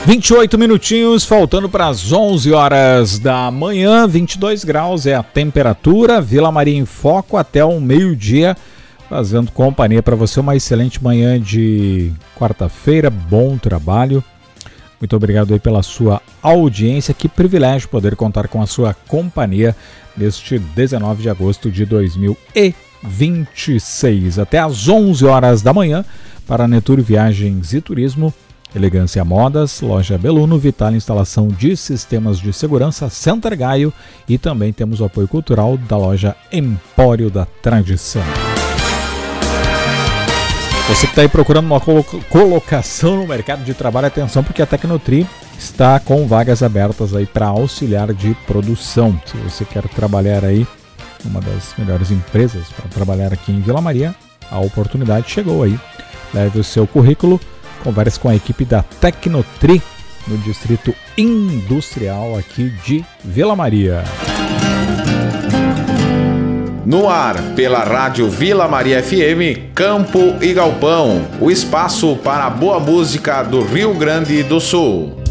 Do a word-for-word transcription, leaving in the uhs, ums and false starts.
vinte e oito minutinhos, faltando para as onze horas da manhã, vinte e dois graus é a temperatura. Vila Maria em Foco até o meio-dia, fazendo companhia para você. Uma excelente manhã de quarta-feira, bom trabalho. Muito obrigado aí pela sua audiência. Que privilégio poder contar com a sua companhia neste dezenove de agosto de dois mil e vinte e seis. Até às onze horas da manhã para Neturo Viagens e Turismo, Elegância Modas, Loja Beluno, Vital Instalação de Sistemas de Segurança, Center Gaio, e também temos o apoio cultural da loja Empório da Tradição. Você que está aí procurando uma colocação no mercado de trabalho, atenção, porque a Tecnotri está com vagas abertas aí para auxiliar de produção. Se você quer trabalhar aí, uma das melhores empresas para trabalhar aqui em Vila Maria, a oportunidade chegou aí. Leve o seu currículo, converse com a equipe da Tecnotri no Distrito Industrial aqui de Vila Maria. No ar, pela Rádio Vila Maria F M, Campo e Galpão, o espaço para a boa música do Rio Grande do Sul.